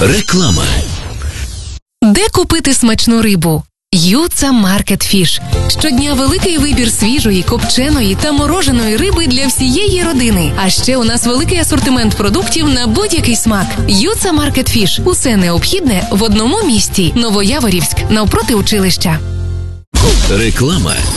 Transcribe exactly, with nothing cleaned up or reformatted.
Реклама. Де купити смачну рибу? Юца Маркет Фіш. Щодня великий вибір свіжої, копченої та мороженої риби для всієї родини. А ще у нас великий асортимент продуктів на будь-який смак. Юца Маркет Фіш. Усе необхідне в одному місці. Новояворівськ, навпроти училища. Реклама.